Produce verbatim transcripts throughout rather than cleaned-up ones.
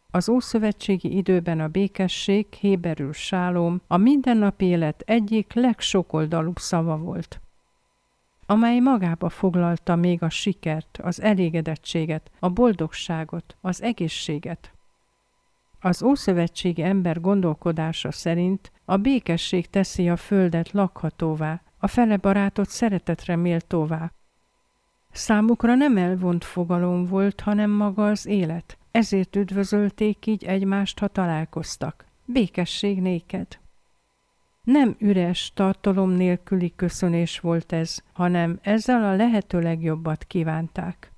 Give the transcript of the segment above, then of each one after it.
Az ószövetségi időben a békesség, héberül sálom, a mindennapi élet egyik legsokoldalúbb szava volt, amely magába foglalta még a sikert, az elégedettséget, a boldogságot, az egészséget. Az ószövetségi ember gondolkodása szerint a békesség teszi a földet lakhatóvá, a fele barátot szeretetre méltóvá. Számukra nem elvont fogalom volt, hanem maga az élet. Ezért üdvözölték így egymást, ha találkoztak. Békesség néked. Nem üres, tartalom nélküli köszönés volt ez, hanem ezzel a lehető legjobbat kívánták.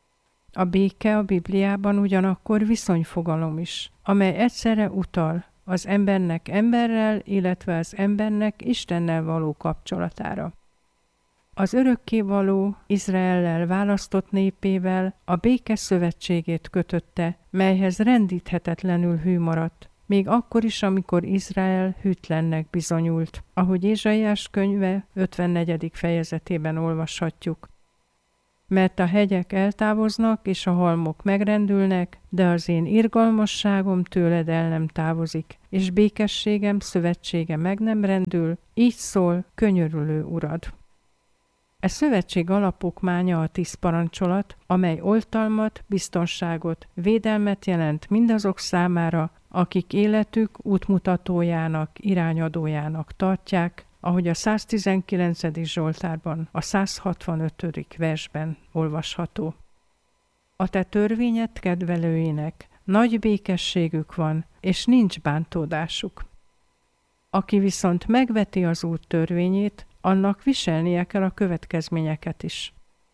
A béke a Bibliában ugyanakkor viszonyfogalom is, amely egyszerre utal az embernek emberrel, illetve az embernek Istennel való kapcsolatára. Az örökkévaló Izraellel választott népével a béke szövetségét kötötte, melyhez rendíthetetlenül hű maradt, még akkor is, amikor Izrael hűtlennek bizonyult, ahogy Ézsaiás könyve ötvennegyedik fejezetében olvashatjuk. Mert a hegyek eltávoznak, és a halmok megrendülnek, de az én irgalmasságom tőled el nem távozik, és békességem, szövetsége meg nem rendül, így szól könyörülő Urad. E szövetség alapokmánya a tíz parancsolat, amely oltalmat, biztonságot, védelmet jelent mindazok számára, akik életük útmutatójának, irányadójának tartják, ahogy a száztizenkilencedik Zsoltárban, a százhatvanötödik versben olvasható. A te törvényed kedvelőinek nagy békességük van, és nincs bántódásuk. Aki viszont megveti az Úr törvényét, annak viselnie kell a következményeket is.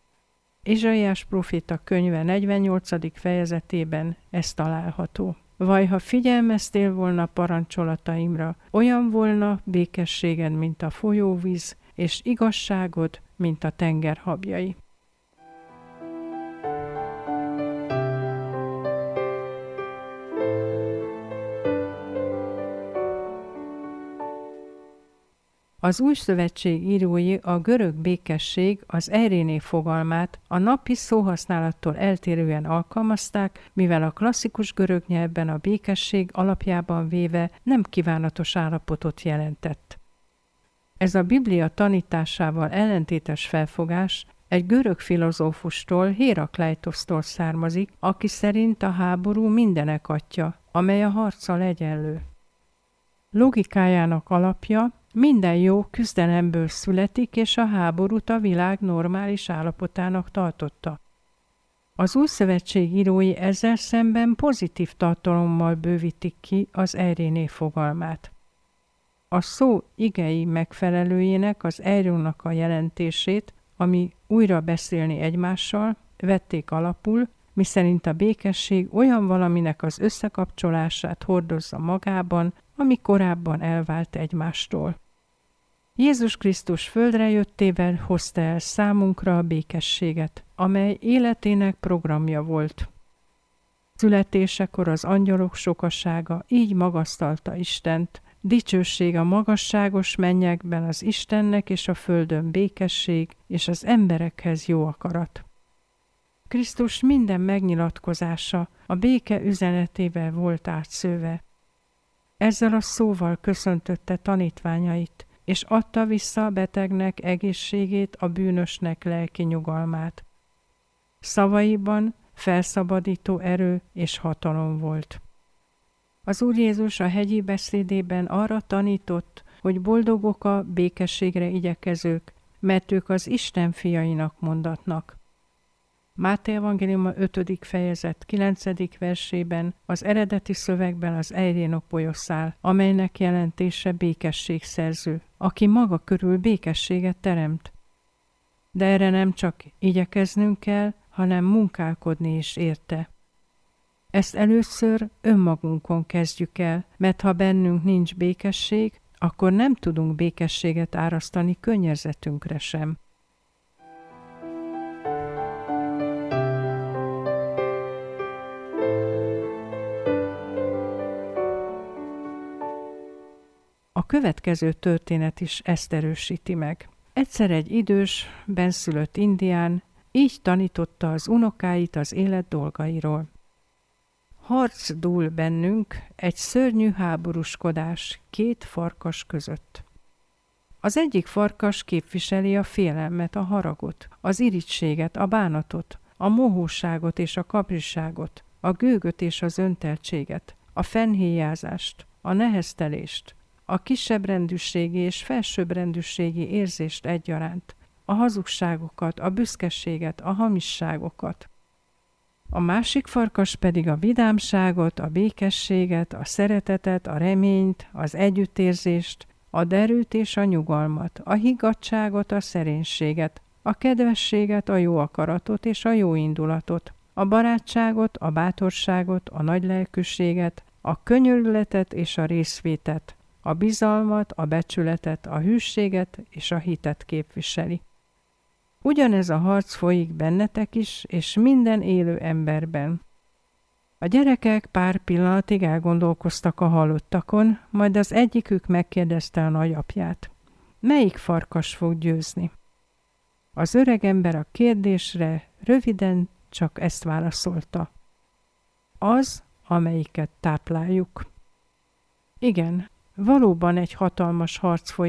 Ézsaiás próféta könyve negyvennyolcadik fejezetében ez található. Vaj, ha figyelmeztél volna parancsolataimra, olyan volna békességed, mint a folyóvíz, és igazságod, mint a tenger habjai. Az Új Szövetség írói a görög békesség, az eiréné fogalmát a napi szóhasználattól eltérően alkalmazták, mivel a klasszikus görög nyelvben a békesség alapjában véve nem kívánatos állapotot jelentett. Ez a Biblia tanításával ellentétes felfogás egy görög filozófustól, Hérakleitosztól származik, aki szerint a háború mindenek atya, amely a harccal egyenlő. Logikájának alapja: minden jó küzdelemből születik, és a háborút a világ normális állapotának tartotta. Az Új Szövetség írói ezzel szemben pozitív tartalommal bővítik ki az eiréné fogalmát. A szó igei megfelelőjének, az eirónak a jelentését, ami újra beszélni egymással, vették alapul, miszerint a békesség olyan valaminek az összekapcsolását hordozza magában, ami korábban elvált egymástól. Jézus Krisztus földre jöttével hozta el számunkra a békességet, amely életének programja volt. Születésekor az angyalok sokasága így magasztalta Istent, dicsőség a magasságos mennyekben az Istennek, és a földön békesség, és az emberekhez jó akarat. Krisztus minden megnyilatkozása a béke üzenetével volt átszőve. Ezzel a szóval köszöntötte tanítványait, és adta vissza a betegnek egészségét, a bűnösnek lelki nyugalmát. Szavaiban felszabadító erő és hatalom volt. Az Úr Jézus a hegyi beszédében arra tanított, hogy boldogok a békességre igyekezők, mert ők az Isten fiainak mondatnak. Máté evangéliuma ötödik fejezet kilencedik versében, az eredeti szövegben az eirénopoiosz áll, amelynek jelentése békességszerző, aki maga körül békességet teremt. De erre nem csak igyekeznünk kell, hanem munkálkodni is érte. Ezt először önmagunkon kezdjük el, mert ha bennünk nincs békesség, akkor nem tudunk békességet árasztani környezetünkre sem. A következő történet is ezt erősíti meg. Egyszer egy idős, benszülött indián így tanította az unokáit az élet dolgairól. Harc dúl bennünk, egy szörnyű háborúskodás két farkas között. Az egyik farkas képviseli a félelmet, a haragot, az irigységet, a bánatot, a mohóságot és a kapriságot, a gőgöt és az önteltséget, a fennhéjázást, a neheztelést, a kisebbrendűségi és felsőbbrendűségi érzést egyaránt, a hazugságokat, a büszkeséget, a hamisságokat. A másik farkas pedig a vidámságot, a békességet, a szeretetet, a reményt, az együttérzést, a derűt és a nyugalmat, a higgadtságot, a szerénységet, a kedvességet, a jó akaratot és a jó indulatot, a barátságot, a bátorságot, a nagylelkűséget, a könyörületet és a részvétet, a bizalmat, a becsületet, a hűséget és a hitet képviseli. Ugyanez a harc folyik bennetek is, és minden élő emberben. A gyerekek pár pillanatig elgondolkoztak a halottakon, majd az egyikük megkérdezte a nagyapját. Melyik farkas fog győzni? Az öreg ember a kérdésre röviden csak ezt válaszolta. Az, amelyiket tápláljuk. Igen, valóban egy hatalmas harc folyik